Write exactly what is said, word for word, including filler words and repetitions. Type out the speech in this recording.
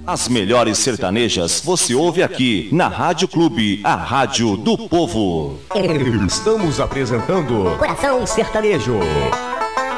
As melhores sertanejas você ouve aqui na Rádio Clube, a rádio do povo. Estamos apresentando Coração Sertanejo.